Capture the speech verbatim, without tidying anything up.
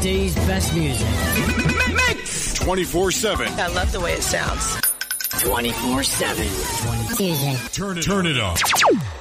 today's best music. twenty-four seven. I love the way it sounds. twenty-four seven. Music. Turn it, Turn it up.